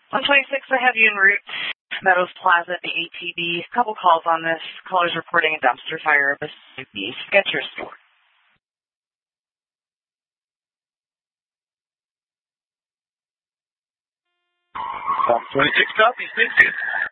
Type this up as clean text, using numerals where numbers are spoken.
126, I have you en route. Meadows Plaza at the ATB. A couple calls on this. Callers reporting a dumpster fire at the Skechers store. 26 copies, thank you.